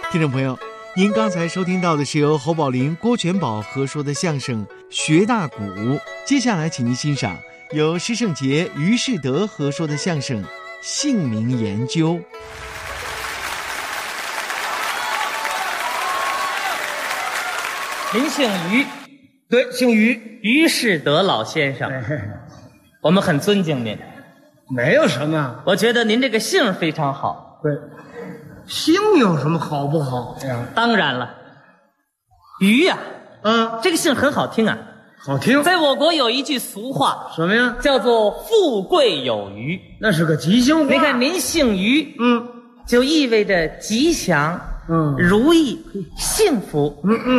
听众朋友，您刚才收听到的是由侯宝林、郭全宝合说的相声《学大鼓》，接下来请您欣赏由施圣杰、于世德合说的相声《姓名研究》。 您姓于， 对，姓于， 于世德老先生，我们很尊敬您。 没有什么。 我觉得您这个姓非常好。 对，姓有什么好不好呀？ 当然了，于呀，这个姓很好听啊。 好听。 在我国有一句俗话， 什么呀？ 叫做“富贵有余”， 那是个吉祥话。 你看您姓于，就意味着吉祥，如意，幸福。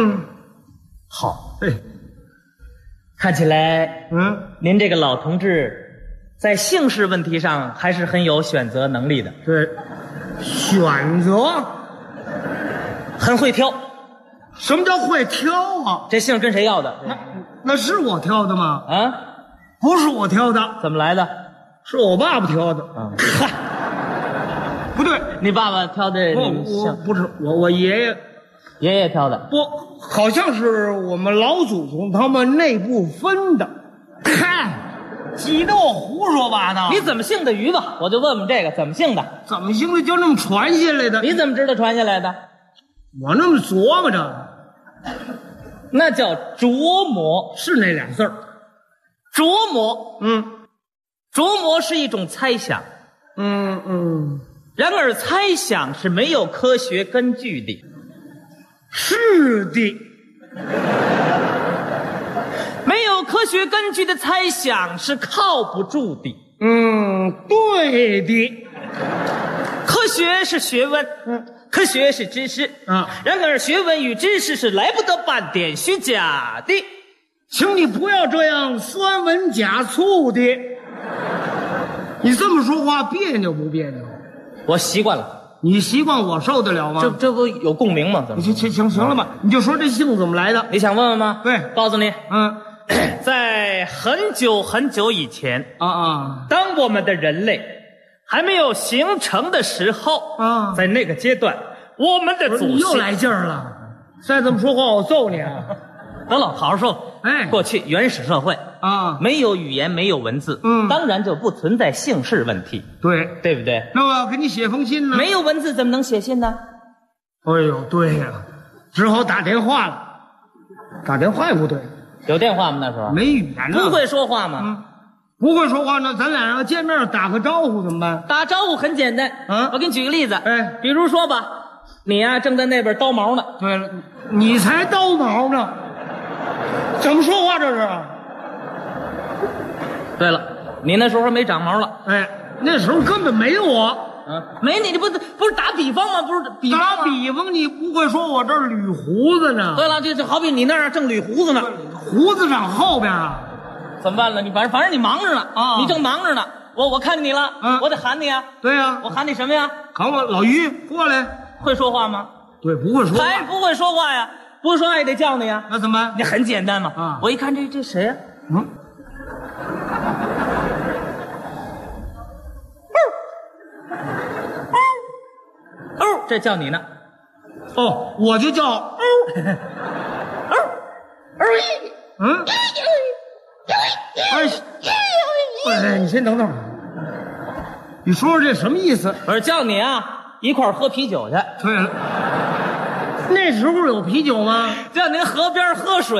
好。看起来，您这个老同志，在姓氏问题上还是很有选择能力的。 对，选择， 很会挑。 什么叫会挑啊？ 这姓跟谁要的？ 那是我挑的吗？ 啊， 不是我挑的。 怎么来的？ 是我爸爸挑的。 嗨， 不对， 你爸爸挑的姓？ 不是我爷爷挑的。 不，好像是我们老祖宗他们内部分的。嗨，挤得我胡说八道。 你怎么姓的于吧？我就问问这个怎么姓的？ 怎么姓的就那么传下来的？ 你怎么知道传下来的？ 我那么琢磨着， 那叫琢磨， 是那俩字儿。 琢磨，琢磨是一种猜想，然而猜想是没有科学根据的。 是的， 没有科学根据的猜想是靠不住的。 对的。 科学是学问，科学是知识，然而学问与知识是来不得半点虚假的。 请你不要这样酸文假醋的。你这么说话别扭不别扭？ 我习惯了。 你习惯我受得了吗？ 这不有共鸣吗？怎么？ 行了吧？你就说这姓怎么来的？ 你想问问吗？ 对， 告诉你，在很久很久以前，当我们的人类还没有形成的时候，在那个阶段，我们的祖先又来劲儿了。再这么说话，我揍你啊！ 得了，好好说。过去原始社会没有语言，没有文字，当然就不存在姓氏问题，对不对？ 那我要给你写封信呢？ 没有文字怎么能写信呢？ 哎呦，对呀，只好打电话了。打电话也不对， 有电话吗？那时候没语言呢。 不会说话吗？ 不会说话呢，咱俩要见面打个招呼怎么办？ 打招呼很简单，我给你举个例子，比如说吧，你呀正在那边叨毛呢。 对了，你才叨毛呢，怎么说话这是？对了，你那时候还没长毛了。 那时候根本没有我。 没你，不是打比方吗？不是比方吗？ 打比方，你不会说我这儿捋胡子呢？ 对了，就好比你那儿正捋胡子呢， 胡子长后边啊。 怎么办呢？你反正你忙着呢你正忙着呢。我看见你了，我得喊你啊。 对呀， 我喊你什么呀？ 喊我老于过来。 会说话吗？ 对，不会说话。 还不会说话呀？不会说话也得叫你呀。 那怎么办？ 你很简单嘛。我一看这谁呀？这叫你呢。 我就叫你先等等，你说说这什么意思？ 我说叫你啊，一块儿喝啤酒去。 对了，那时候有啤酒吗？ 叫您河边喝水。